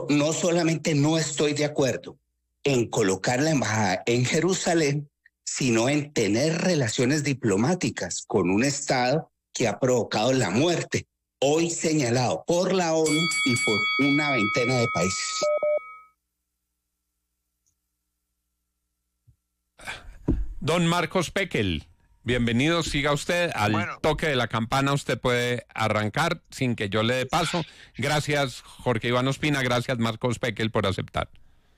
no solamente no estoy de acuerdo en colocar la embajada en Jerusalén, sino en tener relaciones diplomáticas con un Estado que ha provocado la muerte, hoy señalado por la ONU y por una veintena de países. Don Marcos Pekel, bienvenido, siga usted al toque de la campana, usted puede arrancar sin que yo le dé paso. Gracias, Jorge Iván Ospina, gracias, Marcos Pekel, por aceptar.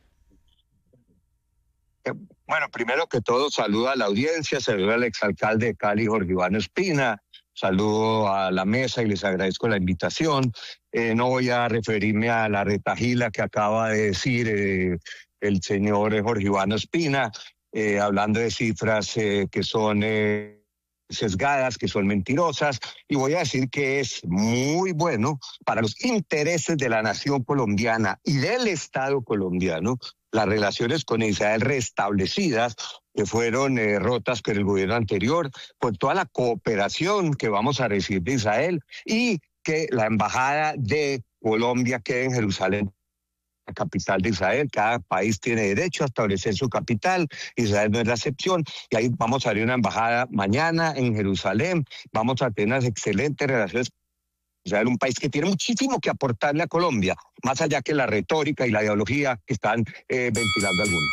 Bueno, primero que todo, saludo a la audiencia, saludo al exalcalde de Cali, Jorge Iván Ospina, saludo a la mesa y les agradezco la invitación. No voy a referirme a la retajila que acaba de decir el señor Jorge Iván Ospina, hablando de cifras que son sesgadas, que son mentirosas, y voy a decir que es muy bueno para los intereses de la nación colombiana y del Estado colombiano, las relaciones con Israel restablecidas, que fueron rotas por el gobierno anterior, por toda la cooperación que vamos a recibir de Israel, y que la embajada de Colombia quede en Jerusalén, la capital de Israel. Cada país tiene derecho a establecer su capital, Israel no es la excepción, y ahí vamos a abrir una embajada mañana en Jerusalén, vamos a tener unas excelentes relaciones. Israel, un país que tiene muchísimo que aportarle a Colombia, más allá que la retórica y la ideología que están ventilando algunos.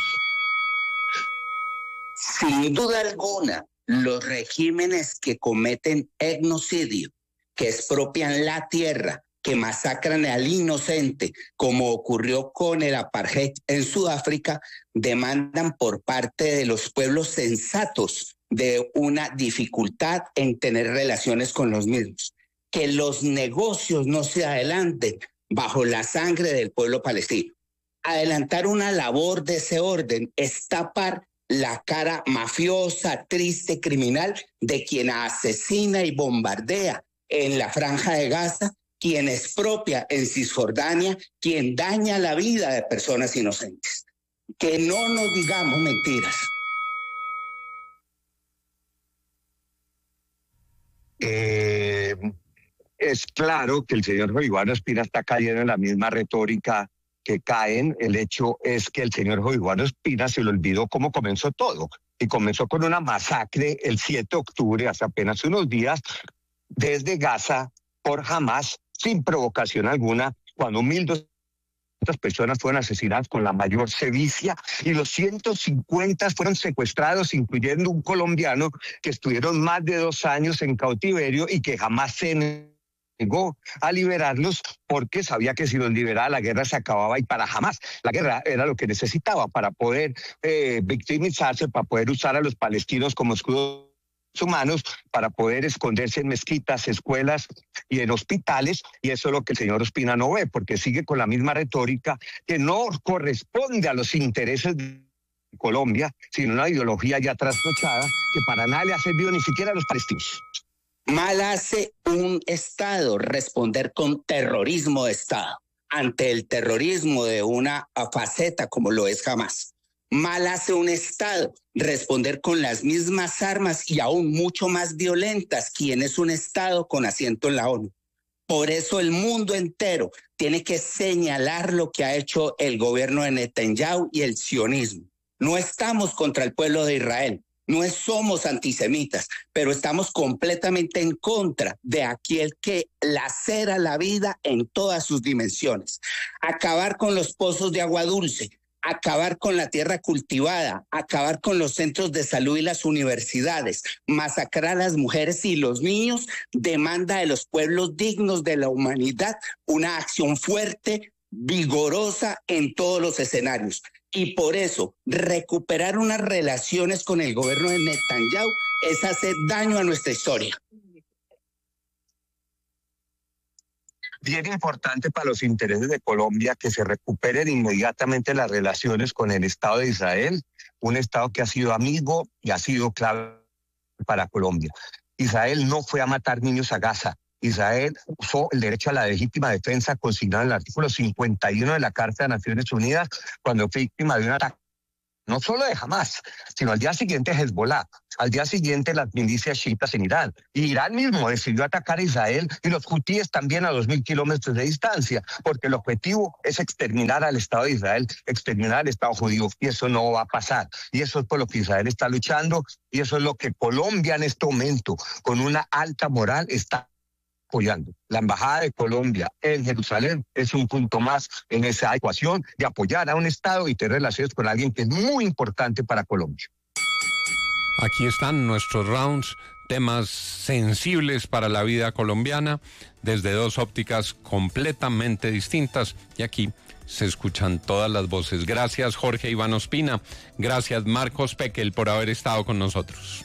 Sin duda alguna, los regímenes que cometen etnocidio, que expropian la tierra, que masacran al inocente, como ocurrió con el apartheid en Sudáfrica, demandan por parte de los pueblos sensatos de una dificultad en tener relaciones con los mismos. Que los negocios no se adelanten bajo la sangre del pueblo palestino. Adelantar una labor de ese orden es tapar la cara mafiosa, triste, criminal de quien asesina y bombardea en la Franja de Gaza, quien expropia en Cisjordania, quien daña la vida de personas inocentes. Que no nos digamos mentiras. Es claro que el señor Jorge Iván Ospina está cayendo en la misma retórica que caen. El hecho es que el señor Jorge Iván Ospina se le olvidó cómo comenzó todo. Y comenzó con una masacre el 7 de octubre, hace apenas unos días, desde Gaza por Hamas, sin provocación alguna, cuando 1.200 personas fueron asesinadas con la mayor sevicia y los 150 fueron secuestrados, incluyendo un colombiano que estuvieron más de 2 años en cautiverio y que jamás se negó a liberarlos porque sabía que si los liberaba la guerra se acababa, y para Hamas la guerra era lo que necesitaba para poder victimizarse, para poder usar a los palestinos como escudos humanos, para poder esconderse en mezquitas, escuelas y en hospitales, y eso es lo que el señor Ospina no ve, porque sigue con la misma retórica que no corresponde a los intereses de Colombia, sino una ideología ya trasnochada que para nada le ha servido ni siquiera a los palestinos. Mal hace un Estado responder con terrorismo de Estado ante el terrorismo de una faceta como lo es Hamas. Mal hace un Estado responder con las mismas armas y aún mucho más violentas, quien es un Estado con asiento en la ONU. Por eso el mundo entero tiene que señalar lo que ha hecho el gobierno de Netanyahu y el sionismo. No estamos contra el pueblo de Israel, no somos antisemitas, pero estamos completamente en contra de aquel que lacera la vida en todas sus dimensiones. Acabar con los pozos de agua dulce, acabar con la tierra cultivada, acabar con los centros de salud y las universidades, masacrar a las mujeres y los niños, demanda de los pueblos dignos de la humanidad una acción fuerte, vigorosa en todos los escenarios. Y por eso, recuperar unas relaciones con el gobierno de Netanyahu es hacer daño a nuestra historia. Bien importante para los intereses de Colombia que se recuperen inmediatamente las relaciones con el Estado de Israel, un Estado que ha sido amigo y ha sido clave para Colombia. Israel no fue a matar niños a Gaza. Israel usó el derecho a la legítima defensa consignado en el artículo 51 de la Carta de Naciones Unidas cuando fue víctima de un ataque no solo de Hamas, sino al día siguiente Hezbollah, al día siguiente las milicias chiitas en Irán. Y Irán mismo decidió atacar a Israel y los hutíes también a 2.000 kilómetros de distancia, porque el objetivo es exterminar al Estado de Israel, exterminar al Estado judío, y eso no va a pasar. Y eso es por lo que Israel está luchando, y eso es lo que Colombia en este momento, con una alta moral, está apoyando. La Embajada de Colombia en Jerusalén es un punto más en esa ecuación de apoyar a un Estado y tener relaciones con alguien que es muy importante para Colombia. Aquí están nuestros rounds, temas sensibles para la vida colombiana, desde dos ópticas completamente distintas, y aquí se escuchan todas las voces. Gracias, Jorge Iván Ospina. Gracias, Marcos Pekel, por haber estado con nosotros.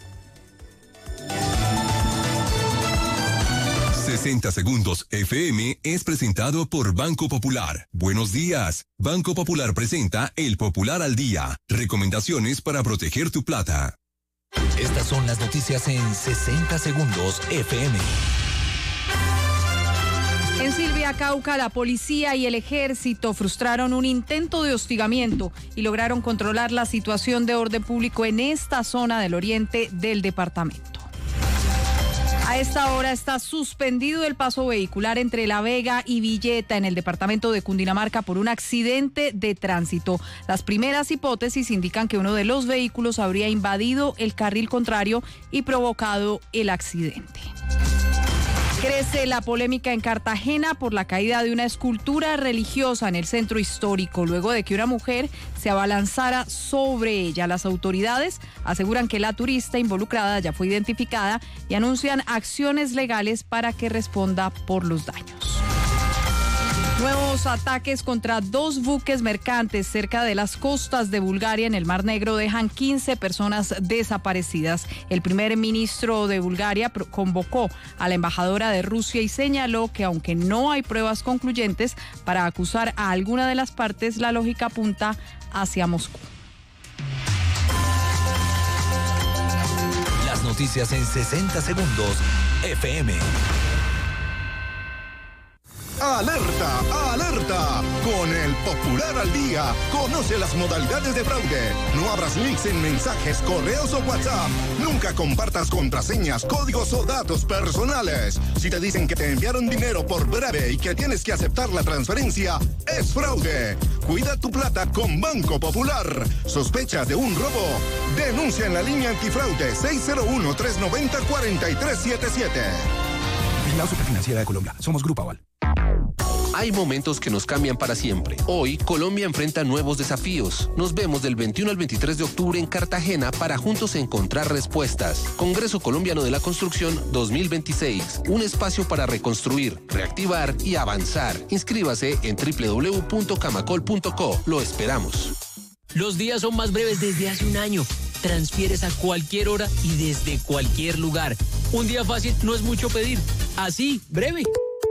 60 Segundos FM es presentado por Banco Popular. Buenos días. Banco Popular presenta El Popular al Día. Recomendaciones para proteger tu plata. Estas son las noticias en 60 Segundos FM. En Silvia, Cauca, la policía y el ejército frustraron un intento de hostigamiento y lograron controlar la situación de orden público en esta zona del oriente del departamento. A esta hora está suspendido el paso vehicular entre La Vega y Villeta en el departamento de Cundinamarca por un accidente de tránsito. Las primeras hipótesis indican que uno de los vehículos habría invadido el carril contrario y provocado el accidente. Crece la polémica en Cartagena por la caída de una escultura religiosa en el centro histórico, luego de que una mujer se abalanzara sobre ella. Las autoridades aseguran que la turista involucrada ya fue identificada y anuncian acciones legales para que responda por los daños. Nuevos ataques contra 2 buques mercantes cerca de las costas de Bulgaria en el Mar Negro dejan 15 personas desaparecidas. El primer ministro de Bulgaria convocó a la embajadora de Rusia y señaló que aunque no hay pruebas concluyentes para acusar a alguna de las partes, la lógica apunta hacia Moscú. Las noticias en 60 Segundos FM. ¡Alerta! ¡Alerta! Con el Popular al Día, conoce las modalidades de fraude. No abras links en mensajes, correos o WhatsApp. Nunca compartas contraseñas, códigos o datos personales. Si te dicen que te enviaron dinero por breve y que tienes que aceptar la transferencia, es fraude. Cuida tu plata con Banco Popular. ¿Sospechas de un robo? Denuncia en la línea antifraude 601-390-4377. La Superfinanciera de Colombia. Somos Grupo Aval. Hay momentos que nos cambian para siempre. Hoy, Colombia enfrenta nuevos desafíos. Nos vemos del 21 al 23 de octubre en Cartagena para juntos encontrar respuestas. Congreso Colombiano de la Construcción 2026. Un espacio para reconstruir, reactivar y avanzar. Inscríbase en www.camacol.co. Lo esperamos. Los días son más breves desde hace un año. Transfieres a cualquier hora y desde cualquier lugar. Un día fácil no es mucho pedir. Así, breve.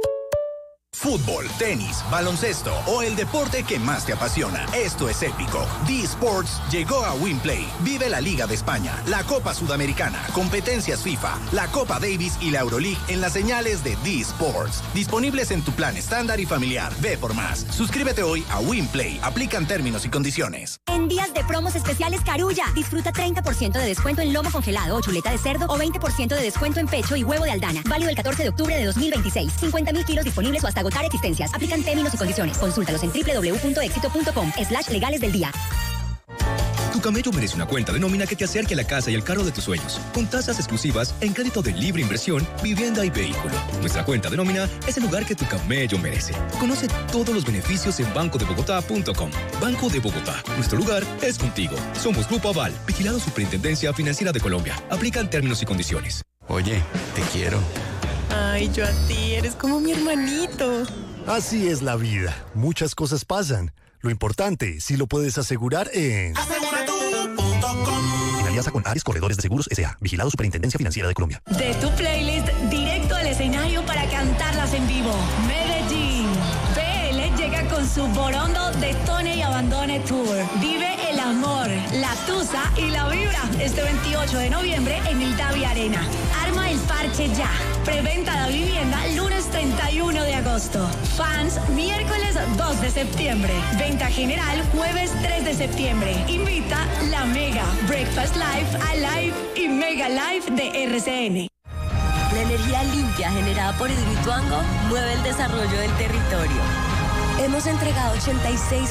Fútbol, tenis, baloncesto o el deporte que más te apasiona. Esto es épico. D-Sports llegó a WinPlay. Vive la Liga de España, la Copa Sudamericana, competencias FIFA, la Copa Davis y la Euroleague en las señales de D-Sports. Disponibles en tu plan estándar y familiar. Ve por más. Suscríbete hoy a WinPlay. Aplican términos y condiciones. En días de promos especiales Carulla. Disfruta 30% de descuento en lomo congelado o chuleta de cerdo o 20% de descuento en pecho y huevo de Aldana. Válido el 14 de octubre de 2026. 50.000 kilos disponibles o hasta agotar existencias. Aplican términos y condiciones. Consúltalos en www.exito.com/legales del día. Tu camello merece una cuenta de nómina que te acerque a la casa y el carro de tus sueños, con tasas exclusivas en crédito de libre inversión, vivienda y vehículo. Nuestra cuenta de nómina es el lugar que tu camello merece. Conoce todos los beneficios en bancodebogotá.com. Banco de Bogotá. Nuestro lugar es contigo. Somos Grupo Aval, vigilado Superintendencia Financiera de Colombia. Aplican términos y condiciones. Oye, te quiero. Ay, yo a ti, eres como mi hermanito. Así es la vida. Muchas cosas pasan. Lo importante, si lo puedes asegurar en... Aseguratu.com. En alianza con Ares Corredores de Seguros S.A. Vigilado Superintendencia Financiera de Colombia. De tu playlist, directo al escenario para cantarlas en vivo. Medellín. PL llega con su Subborondo Detone y Abandone Tour. Vive el amor, la tusa y la vibra este 28 de noviembre en el Davi Arena. Arma el parche ya. Preventa de vivienda lunes 31 de agosto. Fans miércoles 2 de septiembre. Venta general jueves 3 de septiembre. Invita La Mega, Breakfast Live, Alive y Mega Live de RCN. La energía limpia generada por Hidroituango mueve el desarrollo del territorio. Hemos entregado 86